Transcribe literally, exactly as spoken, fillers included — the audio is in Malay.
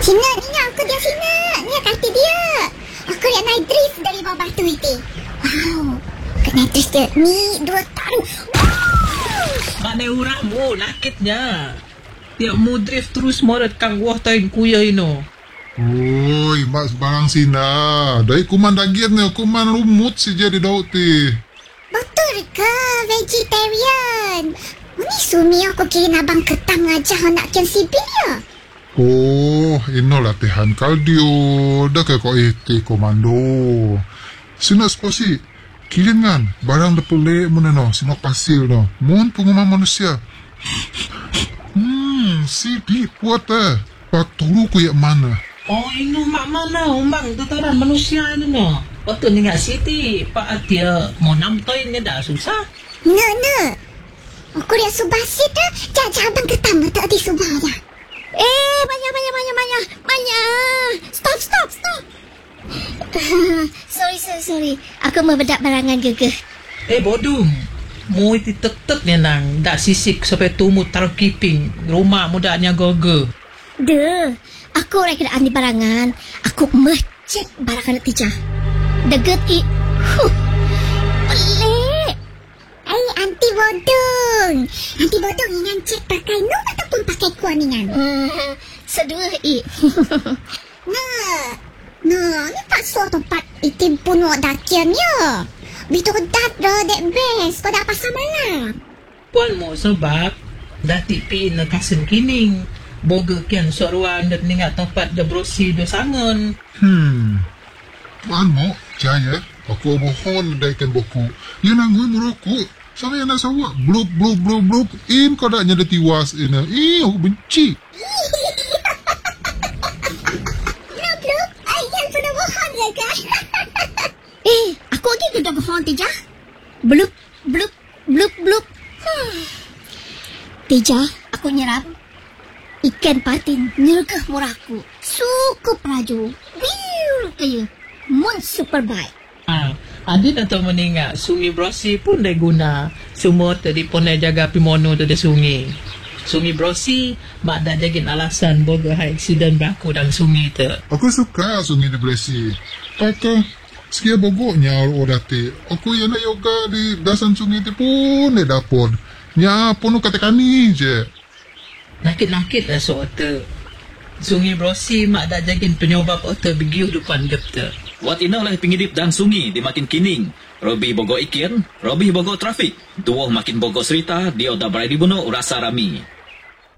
Sina, ni aku dia Sina. Ni kaki dia. Aku yang naik drift dari bawah batu itu. Wow. Kena drift dia. Ni dua taruh. Mana uramu nakitnya. Tiap mu drift terus morat kang wah tain kuya ino. Oi, mak sebarang Sina. Dari kuman daging ni, kuman lumut si jadi daun ti. Betul ke vegetarian? Ini sumi aku kira abang ketang aja nak kian sipil ya. Oh, ino latihan kardio. Dah ke kau iti komando. Sina spasi. Kirin kan, barang dah pelik mana no, sina pasir no. Mohon pengumuman manusia. Hmm, si di kuat eh. Pak turu ku yang mana? Oh, ino mak mana umbang tataran manusia ini no. Waktu ni ngak siti, pak dia mau namtoin ni dah susah. Na, na. Aku lihat subah sit dah. Jajah abang ketang tak di subah dah. Eh, banyak, banyak, banyak, banyak. Banyak. Stop, stop, stop. sorry, sorry, sorry. Aku membedak barangan gegeh. Eh, bodoh. Mu itu tetap ni nang. Dak sisik sampai tumut taruh kiping. Rumah mudanya gogo. Duh. Aku orang kena andi barangan. Aku mecek barangan tijah. Deget i. Huh. Pelik. Eh, anti bodong. Anti bodong ingan cek pakai nu ataupun pakai kuaningan. Hmm, sedua i. Nah. Nah, ni tak suatu tempat itim pun wak dakian ya. Bitu dat dah dek best. Kau dah pasal malam. Puan mo sebab dah tipi na kasen kining. Boga kian soruan dan ningat tempat dah berusi dah sangon. Hmm. Tuan mo, jaya. Aku mohon daikan buku. Ya nangui merokok. Sama yang nak sawak. Blub, blub, blub, blub. In kau dah nyada tiwas ini. Eh, aku benci. Blub, blub. Ayah sudah bohong ya kan? Eh, aku lagi tidak bohong tijah. Blup, blup, blup, blup. Hmm. Tijah, aku nyerap. Ikan patin nyergah murahku. Sukup raju. Biu kaya. Mun super baik. Ah, adin atau meninggal sungai Brosi pun dah guna. Semua tadi pun dah jaga pimono tu dah sungai. Sungai Brosi mak dah jagin alasan boga high accident berlaku dalam sungai tu. Aku suka sungai di Bresi. Kata, sekia bogoknya orang ti. Aku yang nak yoga di dasan sungai tu pun dia dapur. Ya, pun kata kani je. Nakit-nakit lah soal tu. Sungai Brosi mak dah jagin penyobab otak begiu depan gap tu. Wat ina oleh pengidip dan sungi di makin kining. Robi bogo ikin, Robi bogo trafik. Duoh makin bogo serita, dia dah berai dibunuh rasa rami.